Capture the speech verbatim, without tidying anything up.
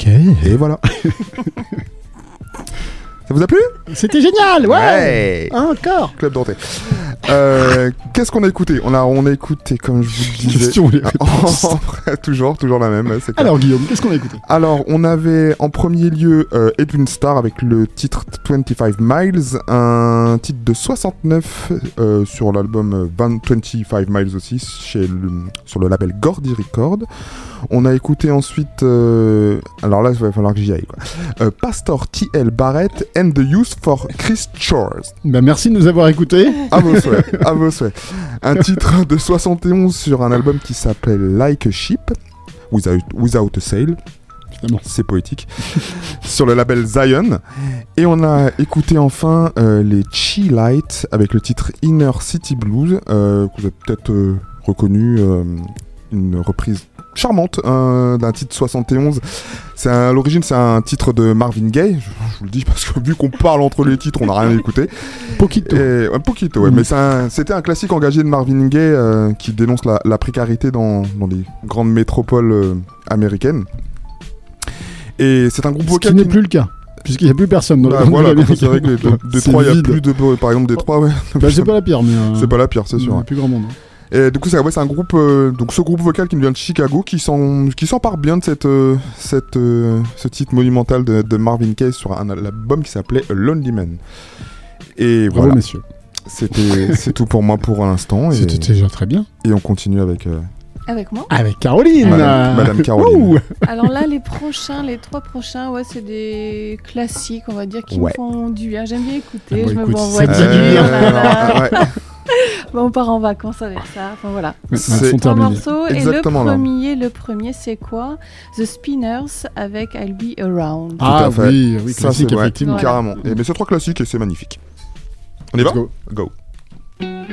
Ok. Et voilà. Ça vous a plu ? C'était génial, ouais, ouais. Encore Club Dorothée. Euh, qu'est-ce qu'on a écouté ? On a, on a écouté, comme je vous le disais... Question, les réponses. toujours, toujours la même. C'est Alors Guillaume, qu'est-ce qu'on a écouté ? Alors, on avait en premier lieu euh, Edwin Starr avec le titre vingt-cinq Miles, un titre de soixante-neuf euh, sur l'album vingt-cinq Miles aussi, chez le, sur le label Gordy Records. On a écouté ensuite, euh, alors là il va falloir que j'y aille quoi. Euh, Pastor T L Barrett and the Youth for Christ Shores. Bah merci de nous avoir écoutés. À vos souhaits, à vos souhaits. Un titre de soixante et onze sur un album qui s'appelle Like a Ship, Without, without a Sail. Bon. C'est poétique. Sur le label Zion. Et on a écouté enfin euh, les Chi Light avec le titre Inner City Blues, euh, que vous avez peut-être euh, reconnu, euh, une reprise charmante euh, d'un titre soixante et onze. C'est un, à l'origine c'est un titre de Marvin Gaye, je, je vous le dis parce que vu qu'on parle entre les titres on n'a rien écouté. Poquito. Et, un poquito ouais, mmh. mais c'est un, c'était un classique engagé de Marvin Gaye euh, qui dénonce la, la précarité dans, dans les grandes métropoles euh, américaines. Et c'est un groupe vocal ce qui n'est plus le cas. Puisqu'il n'y a plus personne dans bah, le voilà, c'est vrai que les Détroit, il n'y a plus de... Par exemple, Détroit, ouais. Bah, c'est pas la pire, mais... Euh... C'est pas la pire, c'est sûr. Il n'y a plus grand monde. Et du coup, c'est, ouais, c'est un groupe... Euh, donc ce groupe vocal qui me vient de Chicago, qui, s'en, qui s'empare bien de cette, euh, cette, euh, ce titre monumental de, de Marvin Gaye sur un album qui s'appelait A Lonely Man. Et bravo, voilà. messieurs. C'était, c'est tout pour moi pour l'instant. Et, C'était déjà très bien. Et on continue avec... Euh, Avec moi ? Avec Caroline. Madame, Madame Caroline. Ouh. Alors là, les prochains, les trois prochains, ouais, c'est des classiques, on va dire, qui ouais. me font du bien. J'aime bien écouter, ah, bon, je écoute, me vois en voiture. Euh, ouais. Bon, on part en vacances avec ça, enfin voilà. C'est trois morceaux, et le premier, là. le premier, c'est quoi ? The Spinners avec I'll Be Around. Ah oui, oui, ça classique, c'est effectivement. ouais, carrément. Et, mais c'est trois classiques et c'est magnifique. On y va ? Go. Go.